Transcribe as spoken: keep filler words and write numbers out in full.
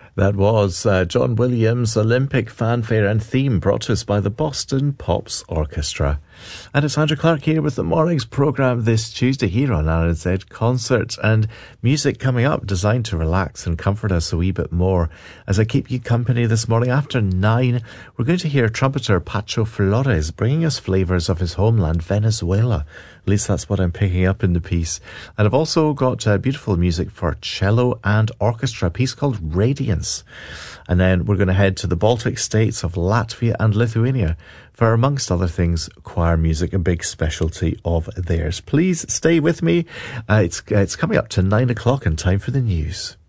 That was uh, John Williams' Olympic fanfare and theme, brought to us by the Boston Pops Orchestra. And it's Andrew Clark here with the morning's programme this Tuesday here on L N Z Concert, and music coming up designed to relax and comfort us a wee bit more. As I keep you company this morning after nine, we're going to hear trumpeter Pacho Flores bringing us flavours of his homeland, Venezuela. At least that's what I'm picking up in the piece. And I've also got uh, beautiful music for cello and orchestra, a piece called Radiance. And then we're going to head to the Baltic states of Latvia and Lithuania for, amongst other things, choir music, a big specialty of theirs. Please stay with me. Uh, it's, uh, it's coming up to nine o'clock and time for the news.